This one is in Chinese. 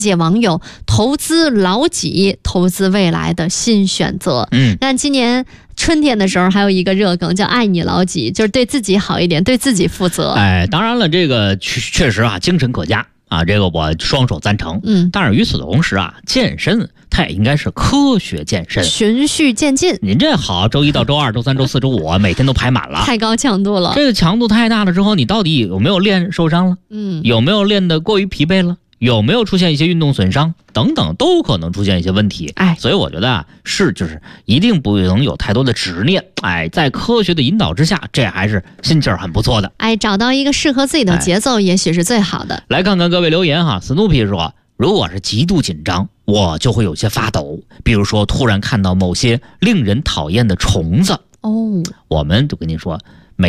界网友投资老几，投资未来的新选择。但今年春天的时候还有一个热梗叫爱你老几，就是对自己好一点，对自己负责。 当然了，这个确实啊，精神可嘉啊，这个我双手赞成。但是与此同时啊，健身它也应该是科学健身， 循序渐进。 您这好，周一到周二、周三、周四、周五每天都排满了， 太高强度了。 这个强度太大了之后，你到底有没有练受伤了？有没有练得过于疲惫了？有没有出现一些运动损伤等等，都可能出现一些问题。所以我觉得啊，就是一定不能有太多的执念。在科学的引导之下，这还是心气儿很不错的。 找到一个适合自己的节奏，也许是最好的。 来看看各位留言哈，斯努皮说，如果是极度紧张，我就会有些发抖，比如说突然看到某些令人讨厌的虫子。我们就跟您说，